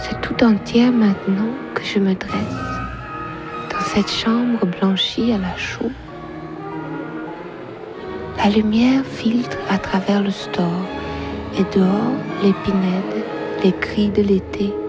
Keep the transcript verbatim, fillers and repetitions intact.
C'est tout entière maintenant que je me dresse dans cette chambre blanchie à la chaux. La lumière filtre à travers le store et dehors les pinèdes, les cris de l'été.